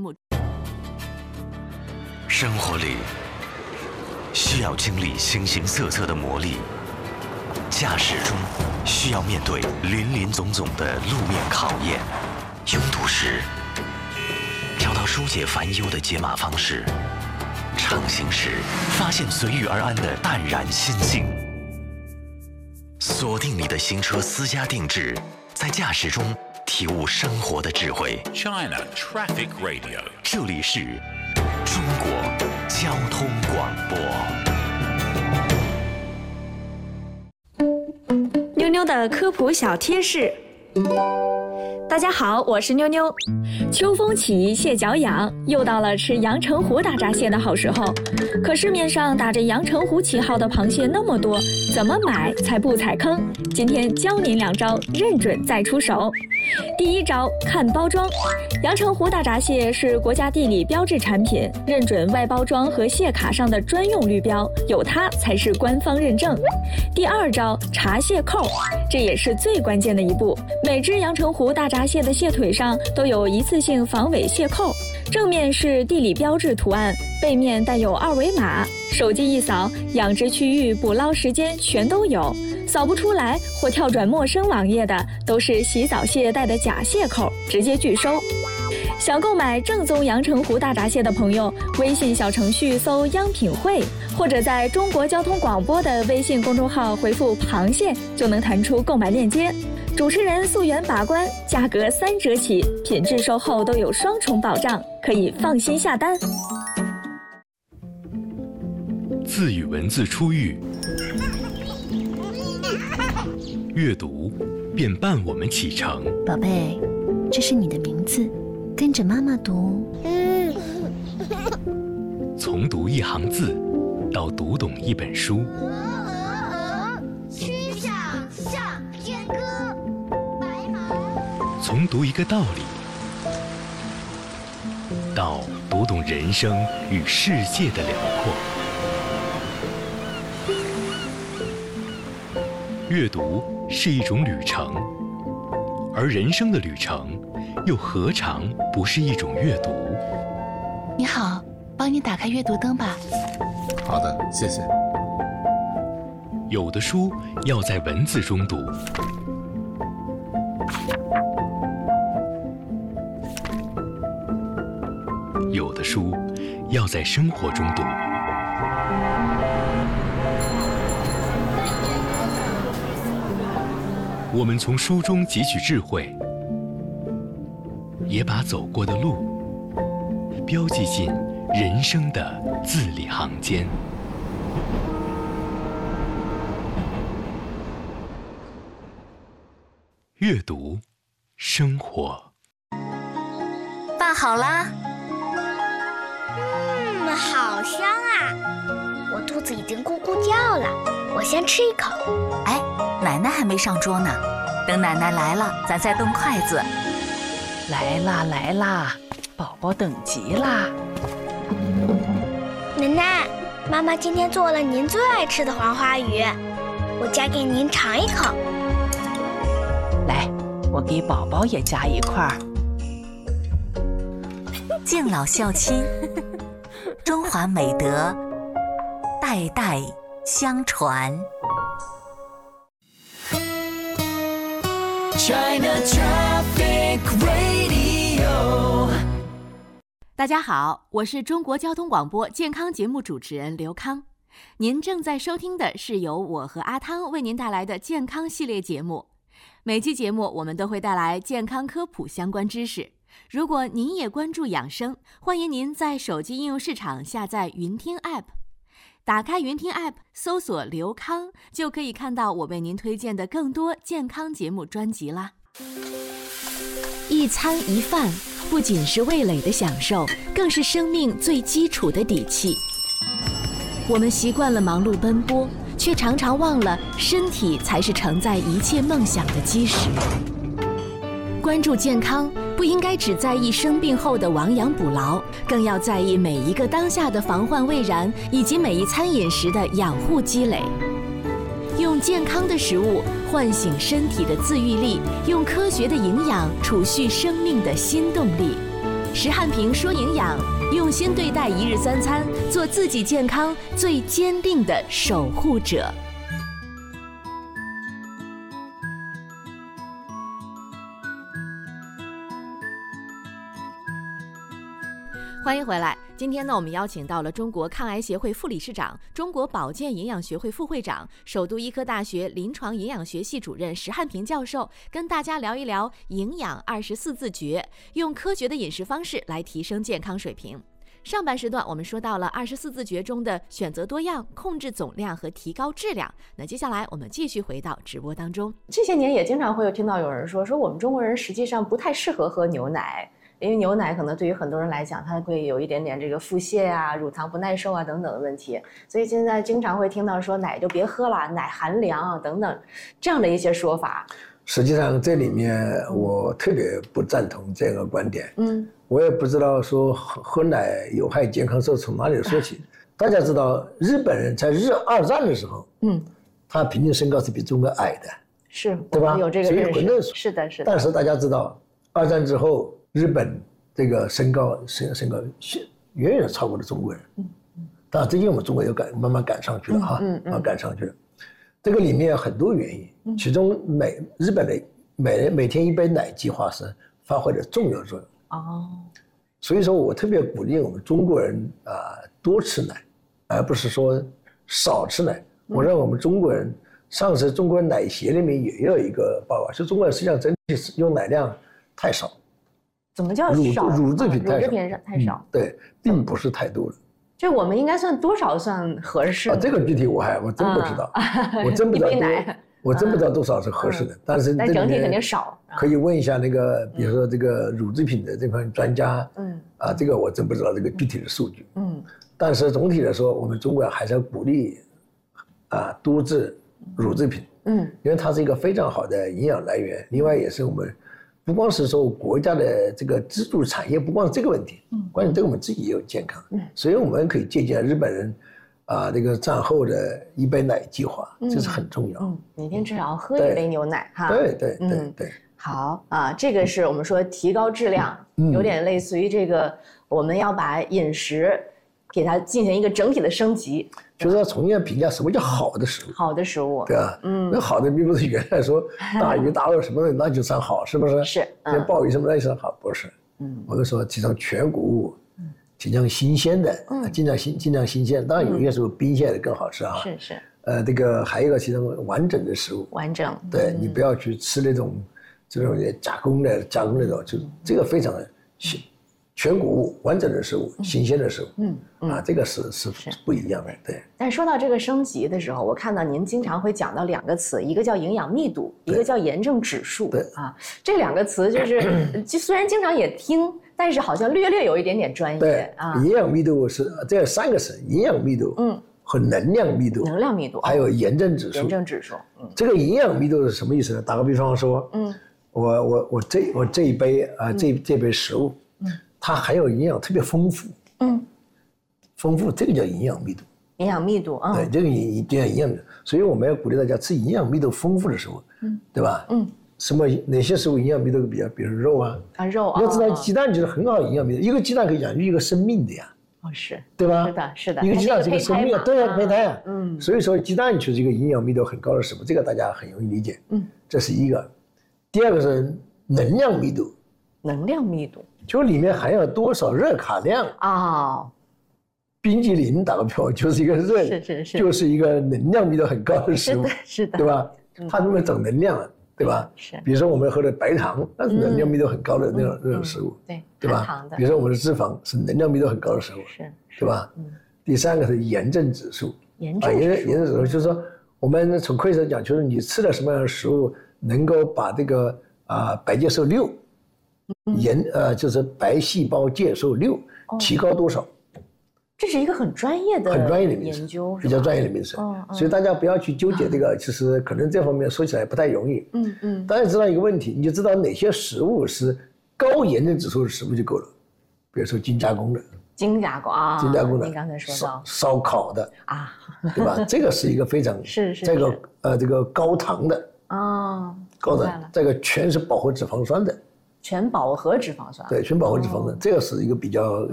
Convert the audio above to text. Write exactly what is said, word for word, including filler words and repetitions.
目。 生活里需要经历形形色色的磨砺，驾驶中需要面对林林总总的路面考验，拥堵时找到疏解烦忧的解码方式，畅行时发现随遇而安的淡然心境。锁定你的新车私家定制，在驾驶中体悟生活的智慧。 China Traffic Radio， 这里是中国交通广播。 妞妞的科普小贴士。大家好，我是妞妞。秋风起，蟹脚痒，又到了吃阳澄湖大闸蟹的好时候。可市面上打着阳澄湖旗号的螃蟹那么多，怎么买才不踩坑？今天教您两招，认准再出手。第一招，看包装。阳澄湖大闸蟹是国家地理标志产品，认准外包装和蟹卡上的专用绿标，有它才是官方认证。第二招，查蟹扣，这也是最关键的一步。每只阳澄湖大闸蟹的蟹腿上都有一次性防伪蟹扣，正面是地理标志图案，背面带有二维码，手机一扫，养殖区域、捕捞时间全都有。扫不出来或跳转陌生网页的，都是洗澡蟹带的假蟹扣，直接拒收。想购买正宗阳澄湖大闸蟹的朋友，微信小程序搜央品汇，或者在中国交通广播的微信公众号回复螃蟹，就能弹出购买链接。主持人溯源把关，价格三折起，品质售后都有双重保障，可以放心下单。 字与文字初遇，阅读便伴我们启程。 宝贝，这是你的名字，跟着妈妈读。 从读一行字到读懂一本书， 曲项向天歌，白马。 从读一个道理到读懂人生与世界的辽阔。阅读是一种旅程，而人生的旅程又何尝不是一种阅读？ 你好，帮你打开阅读灯吧。 好的，谢谢。 有的书要在文字中读，有的书要在生活中读。我们从书中汲取智慧，也把走过的路标记进人生的字里行间。阅读，生活。 饭好啦。 嗯，好香啊！我肚子已经咕咕叫了，我先吃一口。 哎，奶奶还没上桌呢，等奶奶来了，咱再动筷子。 来啦来啦，宝宝等急啦。 奶奶，妈妈今天做了您最爱吃的黄花鱼，我夹给您尝一口。 来，我给宝宝也夹一块儿。 敬老孝亲，中华美德代代相传。 China Traffic Radio。大家好，我是中国交通广播健康节目主持人刘康。您正在收听的是由我和阿汤为您带来的健康系列节目。每期节目我们都会带来健康科普相关知识。如果您也关注养生，欢迎您在手机应用市场下载云听 App。打开云听 App， 搜索刘康，就可以看到我为您推荐的更多健康节目专辑啦。一餐一饭不仅是味蕾的享受，更是生命最基础的底气。我们习惯了忙碌奔波，却常常忘了身体才是承载一切梦想的基石。关注健康，不应该只在意生病后的亡羊补牢，更要在意每一个当下的防患未然，以及每一餐饮食的养护积累。用健康的食物唤醒身体的自愈力，用科学的营养储蓄生命的新动力。 石汉平说营养，用心对待一日三餐，做自己健康最坚定的守护者。欢迎回来。今天呢，我们邀请到了中国抗癌协会副理事长、中国保健营养学会副会长、首都医科大学临床营养学系主任石汉平教授，跟大家聊一聊营养二十四字诀，用科学的饮食方式来提升健康水平。上半时段我们说到了二十四字诀中的选择多样、控制总量和提高质量。那接下来我们继续回到直播当中。这些年也经常会有听到有人说，说我们中国人实际上不太适合喝牛奶。因为牛奶可能对于很多人来讲，它会有一点点这个腹泻啊、乳糖不耐受啊等等的问题，所以现在经常会听到说奶就别喝了，奶寒凉啊等等这样的一些说法。 实际上这里面我特别不赞同这个观点。嗯，我也不知道说喝喝奶有害健康是从哪里说起。大家知道日本人在日二战的时候，嗯，他平均身高是比中国矮的， 是， 对吧？ 有这个认识，是的，是的。 但是大家知道，二战之后。日本这个身高身身高远远超过了中国人，嗯嗯，当然最近我们中国又赶慢慢赶上去了哈，嗯嗯，赶上去了。这个里面有很多原因，其中每日本的每每天一杯奶计划是发挥了重要作用。哦，所以说我特别鼓励我们中国人啊多吃奶，而不是说少吃奶。我让我们中国人，上次中国奶协里面也有一个报告，说中国人实际上整体用奶量太少。 怎么叫少？ 乳制品太少， 乳制品太少、嗯， 对，并不是太多了。 这我们应该算多少算合适、 啊？这个具体我还我真不知道，啊、我真不知道多，我真不知道多少是合适的。嗯、但是但整体肯定少。 可以问一下那个，比如说这个乳制品的这块专家，嗯，啊，这个我真不知道这个具体的数据。嗯，但是总体来说，我们中国人还是要鼓励啊多制乳制品，嗯，因为它是一个非常好的营养来源，另外也是我们。不光是说国家的这个支柱产业，不光是这个问题，嗯，关键对我们自己也有健康，嗯，所以我们可以借鉴日本人，啊，这个战后的一杯奶计划，嗯、这是很重要。嗯， 每天至少喝一杯牛奶哈。 对对对 对, 对, 对、嗯。 好啊，这个是我们说提高质量，嗯、有点类似于这个，我们要把饮食给它进行一个整体的升级。 就是要重新评价什么叫好的食物， 好的食物， 对吧？嗯，那好的并不是原来说大鱼大肉什么的那就算好，是不是？ 是， 那鲍鱼什么那算好，不是？嗯，我们说提倡全谷物，嗯，提倡新鲜的，嗯，尽量新尽量新鲜，当然有些时候冰鲜的更好吃啊。 是是。 呃，这个还有一个提倡完整的食物， 完整。 对你不要去吃那种这种加工的加工那种，就这个非常的新。全谷物、完整的食物、新鲜的食物，嗯嗯啊，这个是是不一样的，对。 但说到这个升级的时候，我看到您经常会讲到两个词，一个叫营养密度，一个叫炎症指数， 对啊， 这两个词就是就虽然经常也听，但是好像略略有一点点专业。 对啊，营养密度是这三个词：营养密度，嗯，和能量密度， 能量密度， 还有炎症指数。 炎症指数，嗯， 这个营养密度是什么意思呢？打个比方说，嗯，我我我这我这一杯啊，这这杯食物，嗯。它含有营养特别丰富，嗯，丰富这个叫营养密度。 营养密度啊， 对，这个一定要营养的，所以我们要鼓励大家吃营养密度丰富的食物，嗯，对吧？嗯，什么哪些食物营养密度比较？比如肉啊， 啊肉啊， 要知道鸡蛋就是很好营养密度，一个鸡蛋可以养育一个生命的呀。 哦，是， 对吧？ 是的，是的， 一个鸡蛋是一个生命，对啊，胚胎啊，嗯，所以说鸡蛋就是一个营养密度很高的食物，这个大家很容易理解，嗯，这是一个。第二个是能量密度， 能量密度。 就里面含有多少热卡量啊、哦？冰激凌打个比方就是一个热， 是是是， 就是一个能量密度很高的食物， 是的，是的， 对吧？嗯、它这么整能量了，对吧？ 是。 比如说我们喝的白糖，那是能量密度很高的那种、嗯、那种食物， 对， 对吧？比如说我们的脂肪是能量密度很高的食物， 是， 对吧？嗯。第三个是炎症指数， 炎症指数， 炎症指数就是说，我们从科学上讲，就是你吃了什么样的食物，能够把这个啊、呃、白介素六。炎呃就是白细胞介素六提高多少？ 这是一个很专业的很专业的研究， 比较专业的名词。哦、所以大家不要去纠结这个，其实可能这方面说起来不太容易。嗯嗯。大家知道一个问题，你就知道哪些食物是高炎症指数的食物就够了。比如说精加工的， 精加工啊， 精加工的， 你刚才说到烧烤的啊，对吧？这个是一个非常是是这个呃这个高糖的啊， 高的这个全是饱和脂肪酸的。 全饱和脂肪酸。 对，全饱和脂肪酸，哦、这个是一个比较